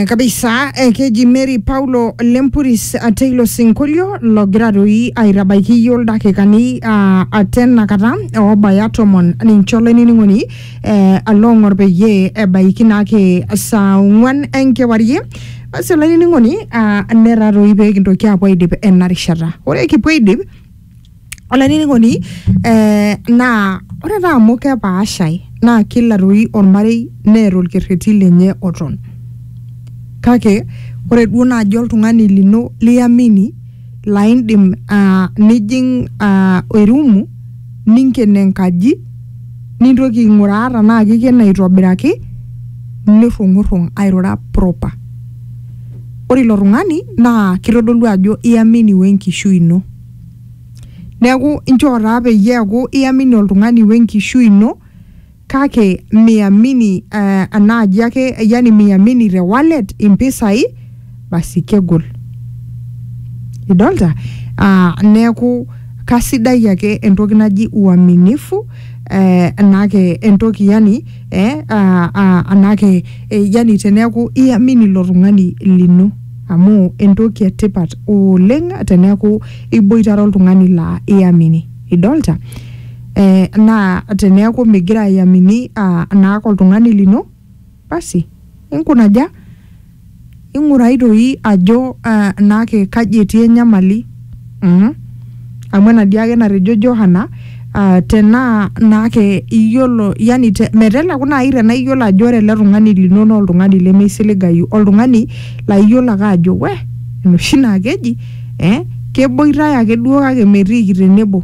Kabisa keji Mary Paulo Lempuris Taylor Sinkolio logradoi airabaiki yiol dakikani atena kata obaya tomon ninchole niningoni alongor peyie ebaiki nake saa 4 enkewarie basi la niningoni neraroi pee kintoki apuo aidip enarishata. Ore kipuo aidip ola niningoni na ore taa amu kepaashai na kila roi ormarei neeta orkerreti lenye oton. Kake ore duo naaji oltung'ani lino liamini laindim nijing erumu ninken enkaji nintoki aing'uraa tenaa kiken aitobiraki nirrung'urrung airura proper. Ore ilo tung'ani naa kitodolu ajo iamini wenkishui ino. Neeku inchoo taa peyie eeku iamini oltung'ani wenkishui ino kake miamini anaaji ake yani miamini the wallet impisai basi kegol. Idolta neeku kasidai ake entoki naji uaminifu anake entoki yani anake yani teneeku iamini lo tung'ani lino amu entoki etipat oleng teneeku iboitare oltung'ani la iamini. Idolta na teneeku migira ayamini naako oltung'ani lino basi inkunaja ing'urai doi ajo naake kaji etii enyamali amu enadiake natejo Johana tenaa naake iyiolo yani meteleku nai tenaa iyiolo ajo ore ele tung'ani lino naa oltung'ani lemeisiligayu oltung'ani la iyiolo ake ajo we enoshi naa keji keboitae ake duo kake metiiki tenebo.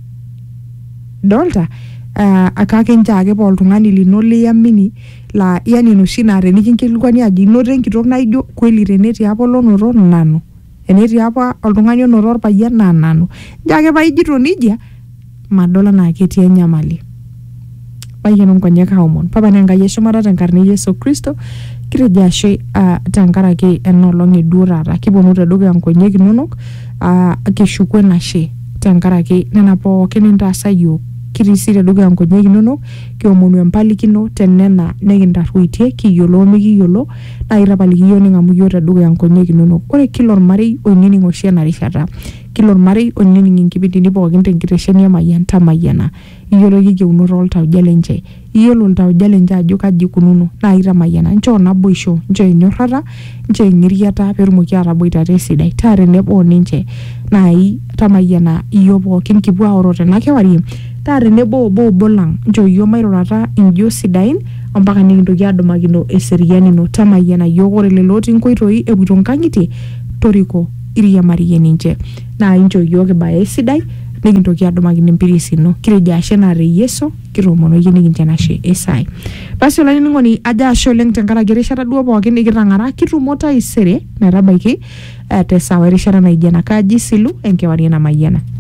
Dolta akake nchaake pa oltung'ani lino liamini la yani enoshi naa tenikinkilikuani ajo inoto enkitok naijo kweli tenetii apa olonoto nanu enetii apa oltung'ani onoto orpayian naa nanu nchaake paijito nijia madola naa ketii enyamali. Payian nkonyek aomon papa nenkai eshumata tenkarne Yesu Kristo kitejo ashe tenkaraki enolong eduo taata kiponu tedukuya nkonyek inonok kishuku enashe tenkaraki nena pookin nintaasa yiok kirisi tedukuya nkonyek inonok kiomonu empalikino tenena nekintarruitie kiyiolo mikiyiolo na itapaliki yiok ning'amu yiok tedukuya nkonyek inonok. Ore kila ormarei oinining oshi enarishata kila ormarei oinining inkipindini pookin tenkitesheni emayian tamayiana iyiolo kikiunoto oltauja lenche iyiolo oltauja lenche ajo kaji ikununo na itamayiana nchoo naboisho nchoo enyorrata nchoo eng'iriata peetumoki ataboitare esidai taa tenebo ninche nai tamayiana iyiok pookin kipuo aoro tena kewarie taa tenebo obo lang nchoo iyiok mairurata injio sidain ompaka nikintoki adumakino eseriani ino tamayiana iyiok ore lelo otii nkoitoi epuoito nkang'itie toriko iriamarie ninche na inchoo iyiok kibaya esidai nikintoki adumakino empirisi ino kirejo ashe naare Yesu kitoomonoki nikinchen ashe esai. Basi olaining'oni aja ashe oleng tenkaraki erishata duo pookin nikitang'ara kitumo taisere metabaiki tesawa erishata naijio ena kaji silu enkewarie namayiana.